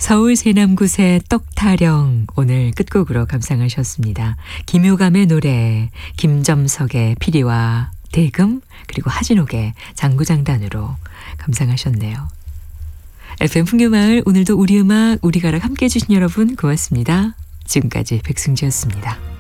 서울 세남굿의 떡타령 오늘 끝곡으로 감상하셨습니다. 김효감의 노래, 김점석의 피리와 대금, 그리고 하진옥의 장구장단으로 감상하셨네요. FM 풍류마을 오늘도 우리 음악 우리 가락 함께해 주신 여러분 고맙습니다. 지금까지 백승지였습니다.